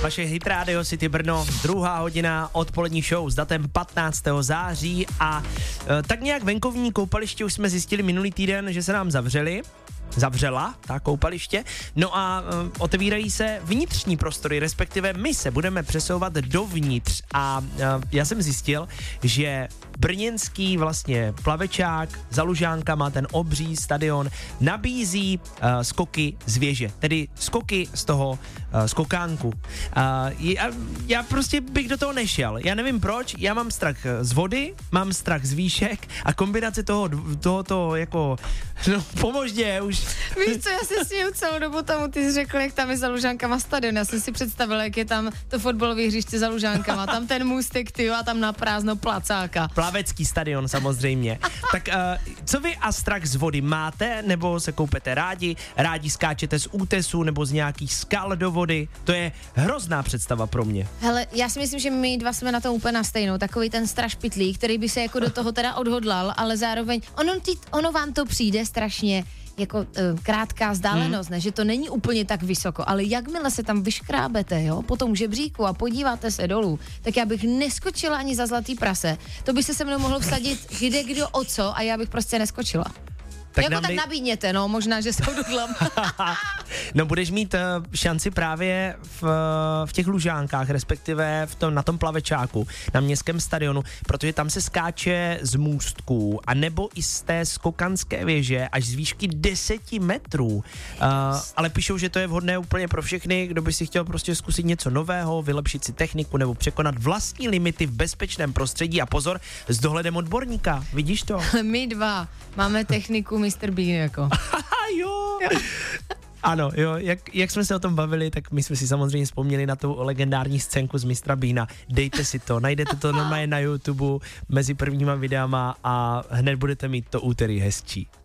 Vaše Hit Radio City Brno, 2. hodina odpolední show s datem 15. září a tak nějak venkovní koupaliště už jsme zjistili minulý týden, že se nám zavřela ta koupaliště, no a otevírají se vnitřní prostory, respektive my se budeme přesouvat dovnitř a já jsem zjistil, že brněnský vlastně plavečák za Lužánkama, ten obří stadion, nabízí skoky z věže, tedy skoky z toho skokánku. Já prostě bych do toho nešel, já nevím proč, já mám strach z vody, mám strach z výšek a kombinace tohoto jako, no pomožně už. Víš co, já si směju celou dobu tomu, ty jsi řekl, jak tam je za Lužánkama stadion, já jsem si představila, jak je tam to fotbalové hřiště za Lužánkama, tam ten můstek, tyjo, a tam na prázdno placáka. Plavecký stadion samozřejmě. Tak co vy a strach z vody máte, nebo se koupete rádi skáčete z útesu nebo z nějakých skal do vody? To je hrozná představa pro mě. Hele, já si myslím, že my dva jsme na tom úplně na stejnou, takový ten strašpitlík, který by se jako do toho teda odhodlal, ale zároveň ono vám to přijde strašně jako krátká vzdálenost, ne? Že to není úplně tak vysoko, ale jakmile se tam vyškrábete, jo, po tom žebříku a podíváte se dolů, tak já bych neskočila ani za zlatý prase. To by se mnou mohlo vsadit kde kdo o co a já bych prostě neskočila. Tak jako tak nabídněte, no, možná, že se odhodlám. No budeš mít šanci právě v těch Lužánkách, respektive na tom plavečáku, na městském stadionu, protože tam se skáče z můstků a nebo i z té skokanské věže až z výšky 10 metrů. Ale píšou, že to je vhodné úplně pro všechny, kdo by si chtěl prostě zkusit něco nového, vylepšit si techniku nebo překonat vlastní limity v bezpečném prostředí a pozor, s dohledem odborníka. Vidíš to? My dva máme techniku Mr. Bean jako. Jo. Ano, jo, jak jsme se o tom bavili, tak my jsme si samozřejmě vzpomněli na tu legendární scénku z Mistra Beana. Dejte si to, najdete to normálně na YouTube mezi prvníma videama a hned budete mít to úterý hezčí.